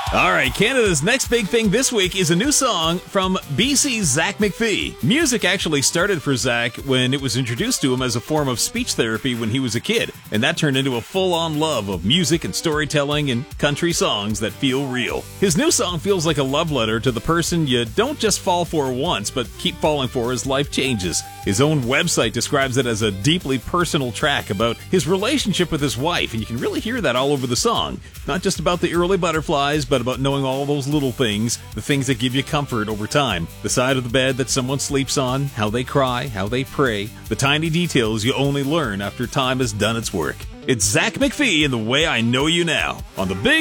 All right, Canada's next big thing this week is a new song from BC's Zach McPhee. Music actually started for Zach when it was introduced to him as a form of speech therapy when he was a kid, and that turned into a full-on love of music and storytelling and country songs that feel real. His new song feels like a love letter to the person you don't just fall for once, but keep falling for as life changes. His own website describes it as a deeply personal track about his relationship with his wife, and you can really hear that all over the song. Not just about the early butterflies, but about knowing all those little things, the things that give you comfort over time. The side of the bed that someone sleeps on, how they cry, how they pray, the tiny details you only learn after time has done its work. It's Zach McPhee in The Way I Know You Now on the Big